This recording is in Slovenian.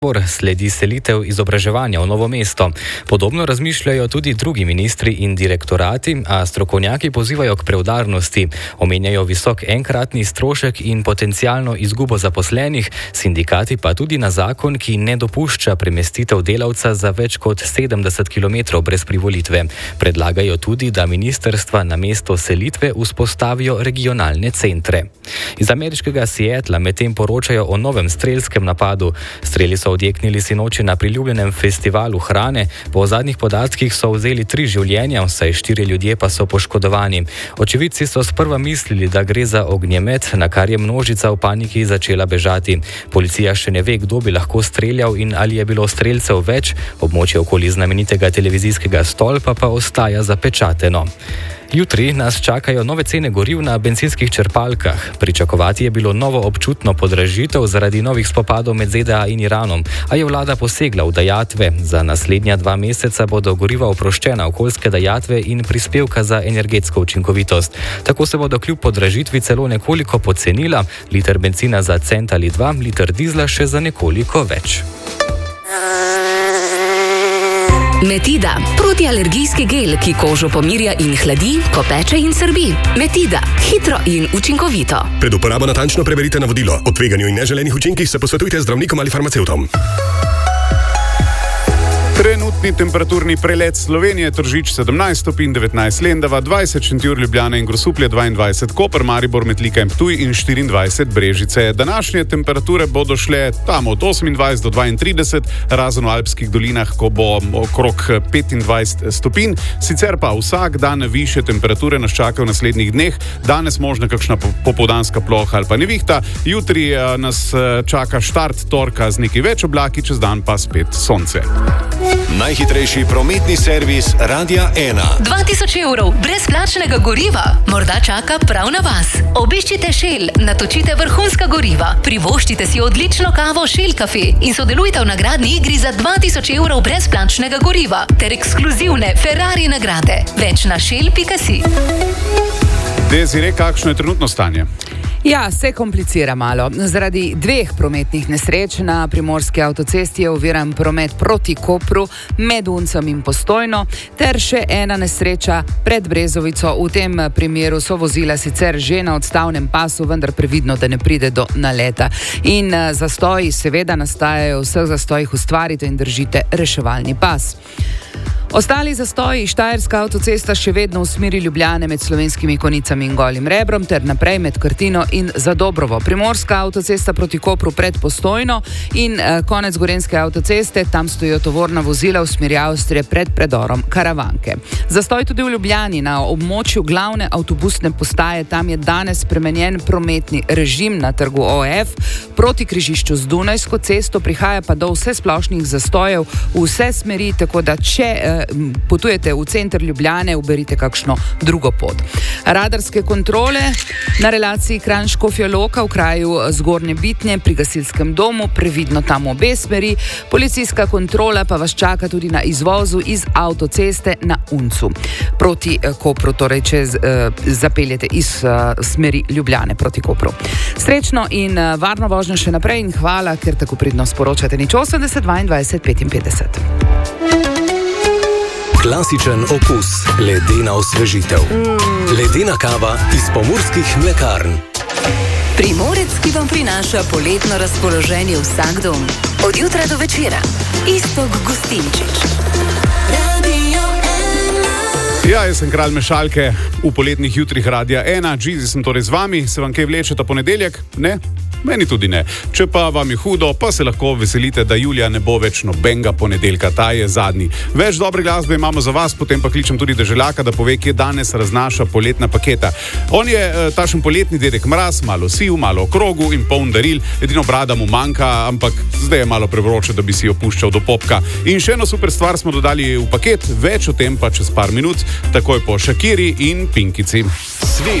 Sledi selitev izobraževanja v Novo mesto. Podobno razmišljajo tudi drugi ministri in direktorati, a strokovnjaki pozivajo k preudarnosti. Omenjajo visok enkratni strošek in potencialno izgubo zaposlenih, sindikati pa tudi na zakon, ki ne dopušča premestitev delavca za več kot 70 km brez privolitve. Predlagajo tudi, da ministrstva na mesto selitve vzpostavijo regionalne centre. Iz ameriškega Seattla medtem poročajo o novem strelskem napadu. Streli so odjeknili sinoči na priljubljenem festivalu hrane. Po zadnjih podatkih so vzeli 3 življenja, vsaj 4 ljudje pa so poškodovani. Očividci so sprva mislili, da gre za ognjemet, na kar je množica v paniki začela bežati. Policija še ne ve, kdo bi lahko streljal in ali je bilo strelcev več. Območje okoli znamenitega televizijskega stolpa pa ostaja zapečateno. Jutri nas čakajo nove cene goriv na bencinskih črpalkah. Pričakovati je bilo novo občutno podražitev zaradi novih spopadov med ZDA in Iranom, a je vlada posegla v dajatve. Za naslednja 2 meseca bodo goriva oproščena okoljske dajatve in prispevka za energetsko učinkovitost. Tako se bodo kljub podražitvi celo nekoliko pocenila, liter bencina za cent ali 2, liter dizla še za nekoliko več. Metida, protialergijski gel, ki kožo pomirja in hladi, ko peče in srbi. Metida, hitro in učinkovito. Pred uporabo natančno preberite navodilo. O tveganju in neželenih učinkih se posvetujte z zdravnikom ali farmacevtom. Trenutni temperaturni prelet Slovenije: Tržič 17 stopinj, 19 Lendava, 20 Šentjur, Ljubljana in Grosuplje, 22 Koper, Maribor, Metlika in Ptuj in 24 Brežice. Današnje temperature bodo šle tam od 28 do 32, razen v alpskih dolinah, ko bo okrog 25 stopinj. Sicer pa vsak dan više temperature nas čaka v naslednjih dneh. Danes možna kakšna popoldanska ploha ali pa nevihta. Jutri nas čaka štart torka z nekaj več oblaki, čez dan pa spet sonce. Najhitrejši prometni servis Radia 1. 2000 evrov brezplačnega goriva morda čaka prav na vas. Obiščite Shell, natočite vrhunska goriva, privoščite si odlično kavo Shell Cafe in sodelujte v nagradni igri za 2000 evrov brezplačnega goriva ter ekskluzivne Ferrari nagrade. Več na shell.si. Desiree, kakšno je trenutno stanje? Ja, se komplicira malo. Zaradi 2 prometnih nesreč na primorski avtocesti je oviran promet proti Kopru, med Uncem in Postojno, ter še ena nesreča pred Brezovico. V tem primeru so vozila sicer že na odstavnem pasu, vendar previdno, da ne pride do naleta. In zastoji seveda nastajajo, vseh zastojih ustvarite in držite reševalni pas. Ostali zastoji: Štajerska avtocesta še vedno v smeri Ljubljane med Slovenskimi Konicami in Golim Rebrom ter naprej med Krtino in Zadobrovo. Primorska avtocesta proti Kopru pred Postojno in konec Gorenjske avtoceste, tam stojijo tovorna vozila v smeri Avstrije pred predorom Karavanke. Zastoj tudi v Ljubljani na območju glavne avtobusne postaje, tam je danes spremenjen prometni režim na trgu OF. Proti križišču z Dunajsko cesto prihaja pa do vsesplošnih zastojev v vse smeri, tako da če potujete v center Ljubljane, uberite kakšno drugo pot. Radarske kontrole na relaciji Kranj-Škofja Loka v kraju Zgornje Bitnje pri gasilskem domu, previdno tam obe smeri. Policijska kontrola pa vas čaka tudi na izvozu iz avtoceste na Uncu proti Kopru, torej če zapeljete iz smeri Ljubljane proti Kopru. Srečno in varno vožnjo še naprej in hvala, ker tako pridno sporočate. 80 22 55. Klasičen okus, ledena osvežitev. Ledena kava iz pomurskih mlekarn. Primorec, ki vam prinaša poletno razpoloženje vsak dom. Od jutra do večera. Iztok Gustinčič. Ja, jaz sem kralj mešalke v poletnih jutrih Radia 1. Džizi sem torej z vami. Se vam kaj vleče ta ponedeljek? Ne? Meni tudi ne. Če pa vam je hudo, pa se lahko veselite, da julija ne bo več nobenega ponedeljka, ta je zadnji. Več dobre glasbe imamo za vas, potem pa kličem tudi Deželjaka, da pove, kje danes raznaša poletna paketa. On je tašen poletni dedek Mraz, malo siv, malo okrogu in poln daril, edino brada mu manjka, ampak zdaj je malo prevroče, da bi si jo puščal do popka. In še eno super stvar smo dodali v paket, več o tem pa čez par minut, takoj po Shakiri in Pinkici. Svež